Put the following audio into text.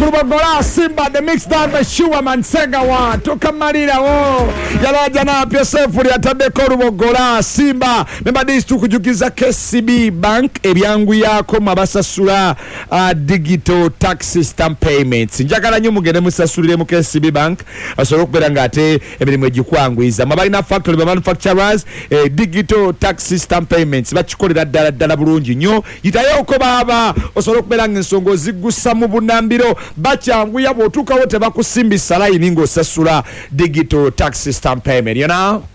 Kurubogola Simba the mix down the Shua Mansenga one tukamalira wo yalaja na pia sefuri atadeko Kurubogola Simba remember this tukujukiza KCB Bank ebyangu yako mabasasula digital tax system payments njagala nyo mugende musasulire mu KCB Bank asoro kubera ngate emirimu egikwangwiza mabalina factory manufacturers digital tax system payments bachikolera ddala bulungi nnyo yitayo uko baba osoro kubera ngensongo zigusa mu bunambiro bacyanguya botukawo tebakusimbisa line ngo sasula digital tax system payment you know